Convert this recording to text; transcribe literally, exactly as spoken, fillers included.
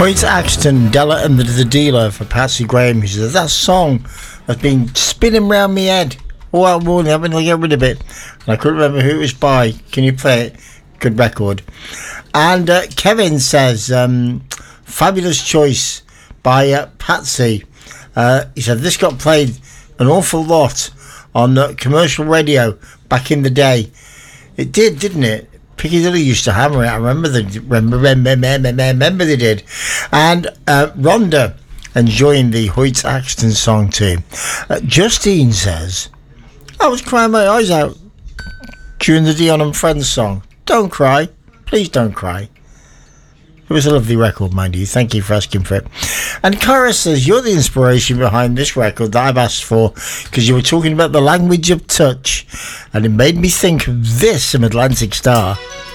Hoyt Axton, Della and the, the Dealer for Patsy Graham. He says, that song has been spinning round my head all that morning. I've been to get rid of it. And I couldn't remember who it was by. Can you play it? Good record. And uh, Kevin says, um, fabulous choice by uh, Patsy. Uh, he said, this got played an awful lot on uh, commercial radio back in the day. It did, didn't it? Piccadilly used to hammer it. I remember the remember remember remember, remember they did. And uh, Rhonda enjoying the Hoyt Axton song too. Uh, Justine says, I was crying my eyes out during the Dion and Friends song. Don't cry, please don't cry. It was a lovely record, mind you. Thank you for asking for it. And Cara says, you're the inspiration behind this record that I've asked for, because you were talking about the language of touch, and it made me think of this from Atlantic Star.